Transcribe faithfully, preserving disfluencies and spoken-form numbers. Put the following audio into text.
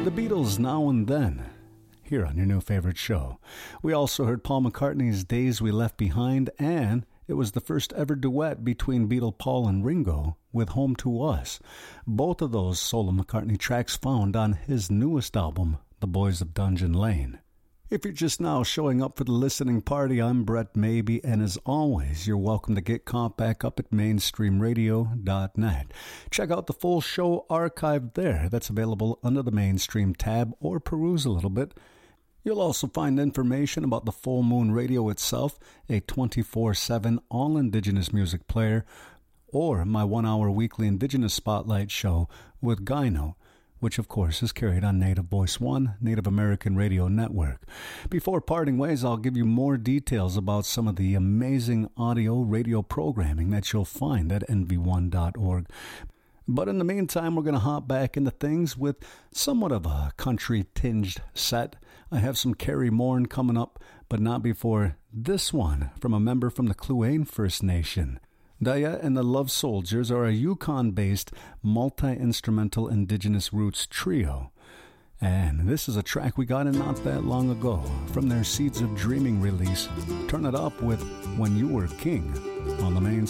The Beatles, Now and Then, here on your new favorite show. We also heard Paul McCartney's Days We Left Behind, and it was the first ever duet between Beatle Paul and Ringo with Home to Us. Both of those solo McCartney tracks found on his newest album, The Boys of Dungeon Lane. If you're just now showing up for the listening party, I'm Brett Maybe, and as always, you're welcome to get caught back up at mainstream radio dot net. Check out the full show archive there. That's available under the Mainstream tab, or peruse a little bit. You'll also find information about the Full Moon Radio itself, a twenty-four seven all-indigenous music player, or my one-hour weekly Indigenous Spotlight show with Gyno, which of course is carried on Native Voice One, Native American Radio Network. Before parting ways, I'll give you more details about some of the amazing audio radio programming that you'll find at N V one dot org. But in the meantime, we're going to hop back into things with somewhat of a country-tinged set. I have some Carrie Morn coming up, but not before this one from a member from the Kluane First Nation. Daya and the Love Soldiers are a Yukon-based multi-instrumental indigenous roots trio. And this is a track we got in not that long ago from their Seeds of Dreaming release. Turn it up with When You Were King on the main